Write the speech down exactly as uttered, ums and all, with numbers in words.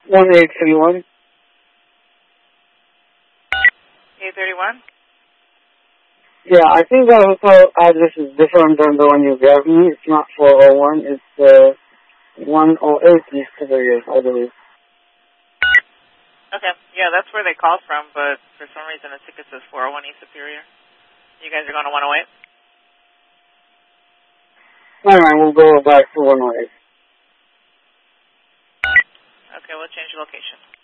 one eight three one. eight thirty-one? Yeah, I think the hotel address is different than the one you gave me. It's not four oh one, it's uh, one oh eight East Superior, I believe. Okay, yeah, that's where they called from, but for some reason the ticket says four oh one East Superior. You guys are going to one oh eight? Alright, we'll go back to one oh eight. Okay, we'll change the location.